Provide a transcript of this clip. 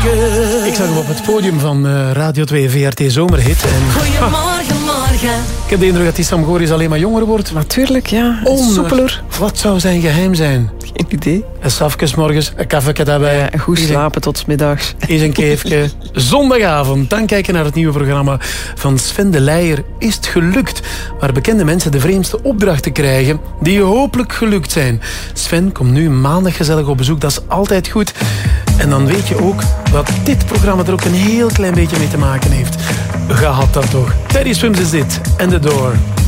Goedemorgen. Ik zag hem op het podium van Radio 2 VRT Zomerhit. En, Goedemorgen, morgen. Ik heb de indruk dat die Sam Goris alleen maar jonger wordt. Natuurlijk, ja. Soepeler. Wat zou zijn geheim zijn? Geen idee. Een safkes morgens, een kaffe daarbij. En goed slapen tot 's middags. Is een keefje. Zondagavond. Dan kijken naar het nieuwe programma van Sven de Leijer. Is het gelukt? Waar bekende mensen de vreemdste opdrachten krijgen die hopelijk gelukt zijn. Sven komt nu maandag gezellig op bezoek. Dat is altijd goed. En dan weet je ook dat dit programma er ook een heel klein beetje mee te maken heeft. Gehad dan toch. Teddy Swims is dit. En The Door.